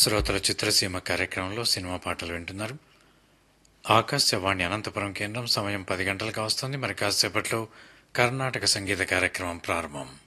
శ్రోతల చిత్రసీమ కార్యక్రమంలో సినిమా పాటలు వింటున్నారు. ఆకాశవాణి అనంతపురం కేంద్రం. సమయం 10 గంటలకు వస్తుంది. మరి కాసేపట్లో కర్ణాటక సంగీత కార్యక్రమం ప్రారంభం.